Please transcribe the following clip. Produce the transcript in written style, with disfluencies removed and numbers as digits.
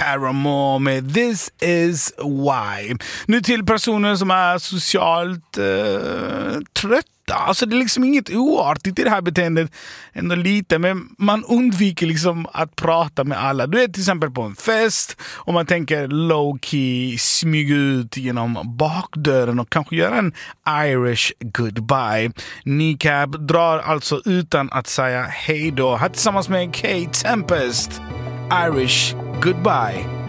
Paramore med This Is Why. Nu till personer som är socialt trötta. Alltså det är liksom inget oartigt i det här beteendet ändå lite, men man undviker liksom att prata med alla. Du är till exempel på en fest och man tänker low-key smyga ut genom bakdörren och kanske göra en Irish goodbye. Kneecap drar alltså utan att säga hej då. Här tillsammans med Kate Tempest, Irish goodbye.